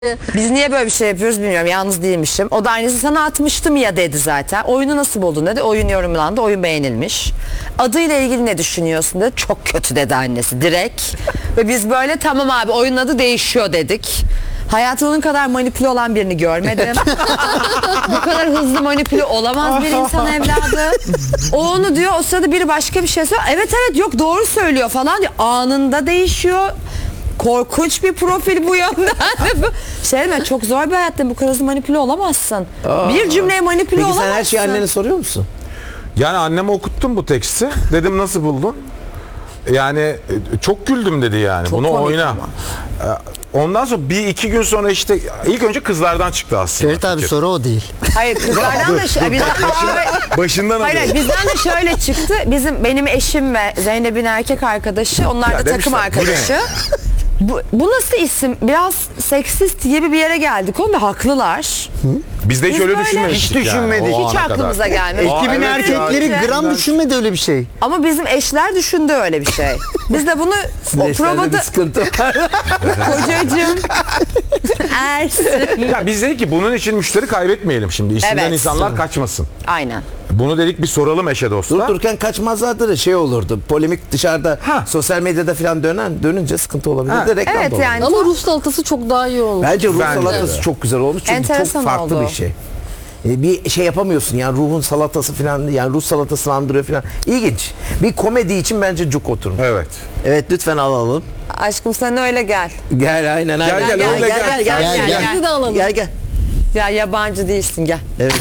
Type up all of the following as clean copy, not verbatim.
Biz niye böyle bir şey yapıyoruz bilmiyorum. Yalnız değilmişim. O da aynısı sana atmıştım ya dedi zaten. Oyunu nasıl buldun dedi. Oyun yorumlandı. Oyun beğenilmiş. Adıyla ilgili ne düşünüyorsun dedi. Çok kötü dedi annesi direkt. Ve biz böyle tamam abi oyunun adı değişiyor dedik. Hayatımın kadar manipüle olan birini görmedim. Bu kadar hızlı manipüle olamaz bir insan evladı. O onu diyor, o sırada biri başka bir şey söylüyor. Evet evet yok doğru söylüyor falan diyor. Anında değişiyor. Korkunç bir profil bu yönden. Şey mi, çok zor bir hayatta bu kadar hızlı manipüle olamazsın. Bir cümleye manipüle Peki olamazsın. sen her şeyi annene soruyor musun? Yani anneme okuttum bu teksti. Dedim nasıl buldun? Yani çok güldüm dedi yani. Çok bunu komik oyna. ama. Ondan sonra bir iki gün sonra işte ilk önce kızlardan çıktı aslında. Ferit abi fikir. soru o değil. Hayır kızlardan da Başından Hayır, alıyor. bizden de şöyle çıktı. Benim eşim ve Zeynep'in erkek arkadaşı, onlar da takım demişler, arkadaşı. Bu nasıl isim? Biraz seksist gibi bir yere geldik. Oğlum haklılar. Biz de hiç Biz öyle böyle- düşünmemiştik Hiç düşünmedik. yani, o Hiç ana aklımıza kadar. gelmedi. Ekibin evet erkekleri ya. gram düşünmedi öyle bir şey. Ama bizim eşler düşündü öyle bir şey. Biz de bunu o Eşlerde bir provada sıkıntı var. kocacığım Ersin. Ya biz dedik ki bunun için müşteri kaybetmeyelim şimdi. İşinden Evet. insanlar kaçmasın. Aynen. Bunu dedik bir soralım eşe dosta. Dururken kaçmazlardı da şey olurdu. Polemik dışarıda sosyal medyada falan dönünce sıkıntı olabilir. Reklam Evet da olabilir. yani Ama Rus salatası çok daha iyi olmuş. Bence ruh Bence salatası de. çok güzel olmuş çünkü Enteresan çok farklı oldu. bir şey. Bir şey yapamıyorsun yani ruhun salatası falan, yani Rus salatasını andırıyor falan. İlginç. Bir komedi için bence cuk oturmuş. Evet. Evet, lütfen alalım. aşkım sen öyle gel. Gel aynen aynen. Gel, gel öyle gel gel. gel. Gel, Bizi de alalım. Gel. Ya yabancı değilsin gel. Evet.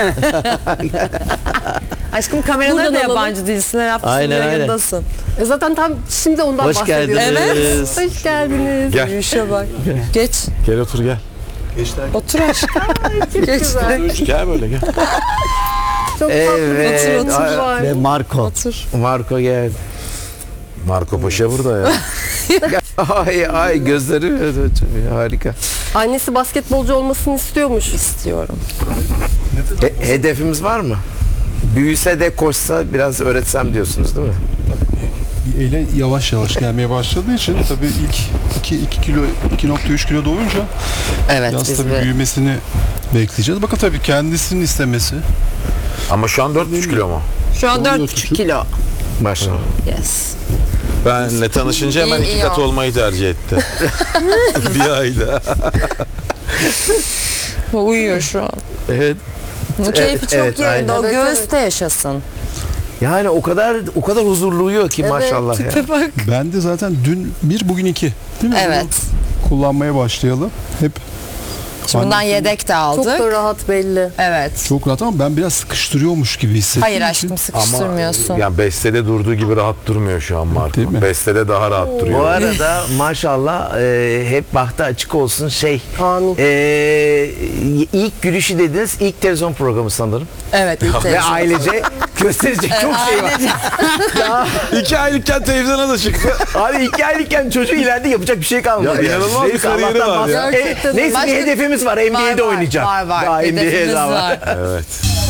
Aşkım kameralara Buradan da alalım. yabancı değilsin. Her hafta Aynen, aynen. yayındasın. Zaten tam şimdi ondan Hoş bahsediyoruz. geldiniz. Hoş geldiniz. Gel. Yürüyüşe bak. Geç. Gel otur gel. Otur aşkım. Geç. Gel böyle gel. Çok Evet. Otur, otur. var. Ve Marco. Otur. Marco gel. Marco Paşa burada ya. Ay gözleri harika. Annesi basketbolcu olmasını istiyormuş. İstiyorum. Hedefimiz var mı? Büyüse de koşsa biraz öğretsem diyorsunuz değil mi? Ele yavaş yavaş gelmeye başladığı için tabii ilk 2 kilo 2,3 kilo doğunca Evet biraz biz tabii de. büyümesini bekleyeceğiz. Bakın tabii kendisinin istemesi. Ama şu an 4,5 kilo mu? Şu an Şu an 4,5 4,5 kilo. Maşallah. Yes. Benle tanışınca hemen İyi, 2 iyi katı oldu. olmayı tercih etti. Bir ayda. Uyuyor şu an. Evet. Keyfi çok evet, yerinde. aynen. O göğüste yaşasın. Yani o kadar huzurlu uyuyor ki maşallah ya. Tipe bak. Ben de zaten dün bir bugün 2 değil mi? Evet. Bunu kullanmaya başlayalım. Hep Şimdi bundan yedek de Çok aldık. da rahat belli. Evet. çok rahat ama ben biraz sıkıştırıyormuş gibi hissettim. Hayır aşkım sıkıştırmıyorsun. Yani bestede durduğu gibi rahat durmuyor şu an Marco. Değil mi? Bestede daha rahat Bu duruyor. arada maşallah hep bahtı açık olsun Amin. ilk gülüşü dediniz, ilk televizyon programı sanırım. Evet. ilk Ve televizyon. ailece gösterecek çok şey var. Ailece. 2 aylıkken televizyona da çıktı. Abi 2 aylıkken çocuğu ileride yapacak bir şey kalmadı. Ya inanılmaz bir Neyse, kariyeri Allah'tan var ya. bahset- Gerçekten. Neyse Başka- bir hedefimiz var. NBA'de Var, oynayacak. Var. Daha Hedefimiz NBA'de var. var. Evet.